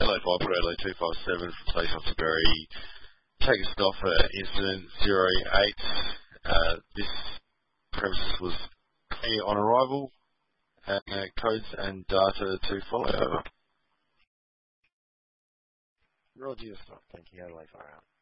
Adelaide 5, put Adelaide 257 from Takeoff to Berry. Take us off incident 08. This premises was clear on arrival. Codes and data to follow. Roger your stop. Thank you. Adelaide far out.